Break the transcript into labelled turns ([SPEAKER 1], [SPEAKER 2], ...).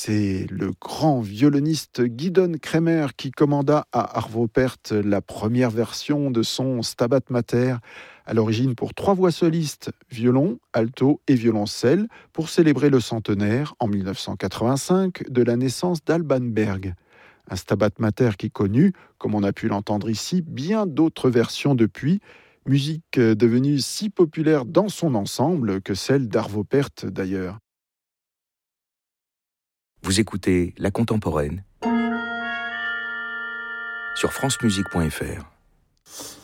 [SPEAKER 1] c'est le grand violoniste Guidon Kremer qui commanda à Arvo Pärt la première version de son Stabat Mater, à l'origine pour 3 voix solistes, violon, alto et violoncelle, pour célébrer le centenaire, en 1985, de la naissance d'Alban Berg. Un Stabat Mater qui connut, comme on a pu l'entendre ici, bien d'autres versions depuis, musique devenue si populaire dans son ensemble que celle d'Arvo Pärt d'ailleurs.
[SPEAKER 2] Vous écoutez La Contemporaine sur francemusique.fr.